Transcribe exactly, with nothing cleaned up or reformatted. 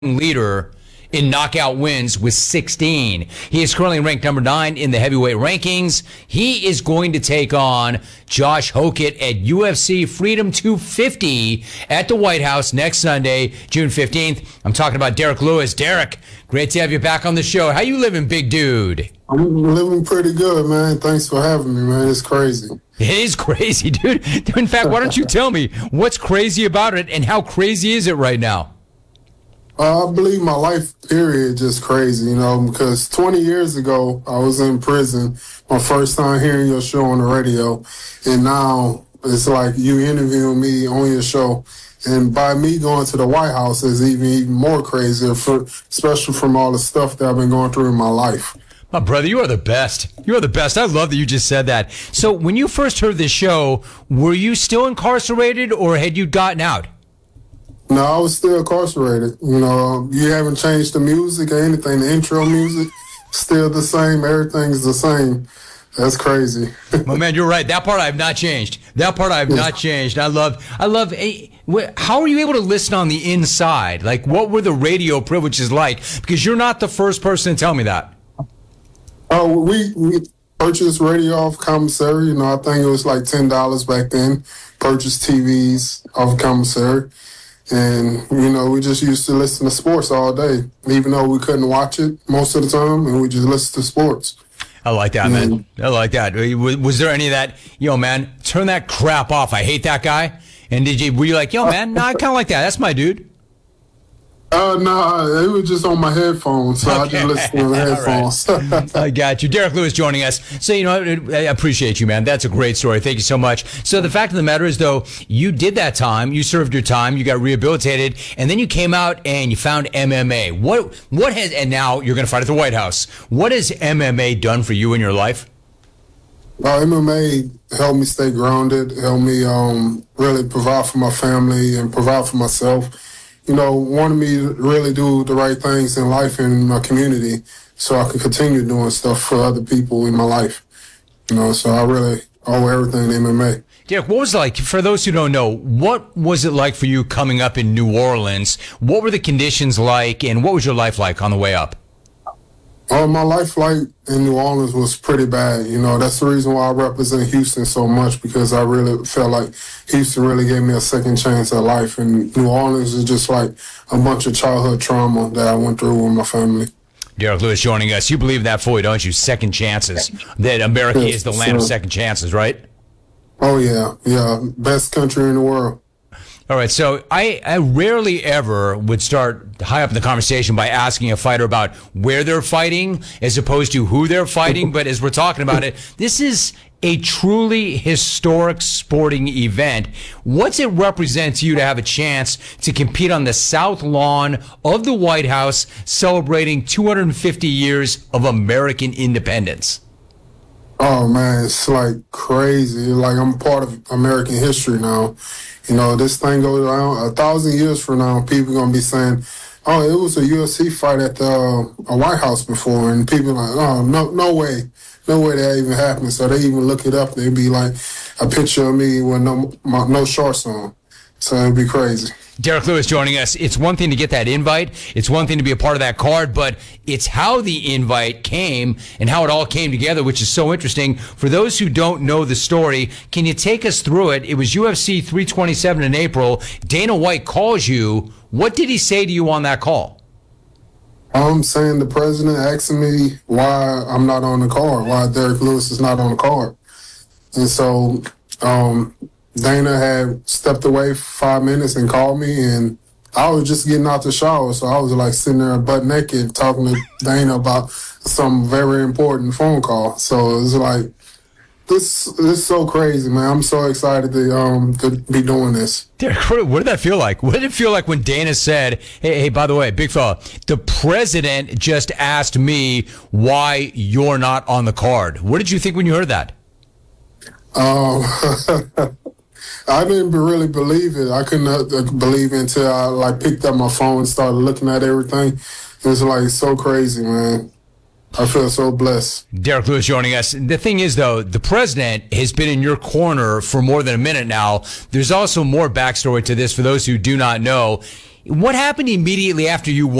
leader in knockout wins with sixteen. He is currently ranked number nine in the heavyweight rankings. He is going to take on Josh Hokit at U F C Freedom two fifty at the White House next Sunday, June fifteenth. I'm talking about Derrick Lewis. Derrick, great to have you back on the show. How you living, big dude? I'm living pretty good, man. Thanks for having me, man. It's crazy. It is crazy, dude. In fact, why don't you tell me what's crazy about it and how crazy is it right now? Uh, I believe my life period just crazy, you know, because twenty years ago, I was in prison, my first time hearing your show on the radio, and now it's like you interviewing me on your show. And by me going to the White House is even, even more crazier, for, especially from all the stuff that I've been going through in my life. My brother, you are the best. You are the best. I love that you just said that. So when you first heard this show, were you still incarcerated or had you gotten out? No, I was still incarcerated. You know, you haven't changed the music or anything. The intro music, still the same. Everything's the same. That's crazy. Well, man, you're right. That part I have not changed. That part I have not changed. I love, I love, how are you able to listen on the inside? Like, what were the radio privileges like? Because you're not the first person to tell me that. Oh, we, we purchased radio off commissary. You know, I think it was like ten dollars back then. Purchased T Vs off commissary. And, you know, we just used to listen to sports all day, even though we couldn't watch it most of the time, and we just listened to sports. I like that, man. Mm-hmm. I like that. Was there any of that, yo, man, turn that crap off. I hate that guy. And did you, were you like, yo, man, no, I kind of like that. That's my dude. Uh, no, nah, it was just on my headphones, so okay. I just listened on the headphones. Right. I got you. Derrick Lewis joining us. So, you know, I appreciate you, man. That's a great story. Thank you so much. So the fact of the matter is, though, you did that time. You served your time. You got rehabilitated. And then you came out and you found M M A. What, what has, and now you're going to fight at the White House. What has M M A done for you in your life? Uh, M M A helped me stay grounded, helped me um, really provide for my family and provide for myself. You know, wanted me to really do the right things in life and in my community so I could continue doing stuff for other people in my life. You know, so I really owe everything to M M A. Derrick, what was it like, for those who don't know, what was it like for you coming up in New Orleans? What were the conditions like, and what was your life like on the way up? Uh, my life like in New Orleans was pretty bad. You know, that's the reason why I represent Houston so much, because I really felt like Houston really gave me a second chance at life. And New Orleans is just like a bunch of childhood trauma that I went through with my family. Derrick Lewis joining us. You believe that fully, don't you? Second chances. That America yes, is the land so, of second chances, right? Oh, yeah. Yeah. Best country in the world. All right, so I, I rarely ever would start high up in the conversation by asking a fighter about where they're fighting as opposed to who they're fighting. But as we're talking about it, this is a truly historic sporting event. What's it represent to you to have a chance to compete on the South Lawn of the White House celebrating two hundred fifty years of American independence? Oh, man, it's like crazy. Like I'm part of American history now. You know, this thing goes around a thousand years from now, people going to be saying, oh, it was a U F C fight at the uh, White House before. And people are like, oh, no, no way. No way that even happened. So they even look it up. They'd be like a picture of me with no, my, no shorts on. So it'd be crazy. Derrick Lewis joining us. It's one thing to get that invite. It's one thing to be a part of that card, but it's how the invite came and how it all came together, which is so interesting. For those who don't know the story, can you take us through it? It was U F C three twenty-seven in April. Dana White calls you. What did he say to you on that call? I'm saying the president asking me why I'm not on the card, why Derrick Lewis is not on the card. And so, um, Dana had stepped away for five minutes and called me, and I was just getting out the shower, so I was like sitting there butt naked talking to Dana about some very important phone call. So it was like, this, this is so crazy, man. I'm so excited to um to be doing this. Derrick, what did that feel like? What did it feel like when Dana said, hey, hey, by the way, big fella, the president just asked me why you're not on the card? What did you think when you heard that? Um... I didn't really believe it. I couldn't believe it until I like picked up my phone and started looking at everything. It was like so crazy, man. I feel so blessed. Derrick Lewis joining us. The thing is, though, the president has been in your corner for more than a minute now. There's also more backstory to this for those who do not know. What happened immediately after you